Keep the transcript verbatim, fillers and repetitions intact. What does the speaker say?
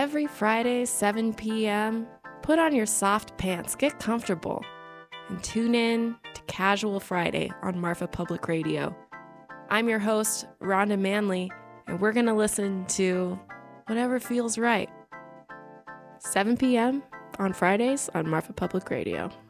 Every Friday, seven p.m., put on your soft pants, get comfortable, and tune in to Casual Friday on Marfa Public Radio. I'm your host, Rhonda Manley, and we're going to listen to whatever feels right. seven p.m. on Fridays on Marfa Public Radio.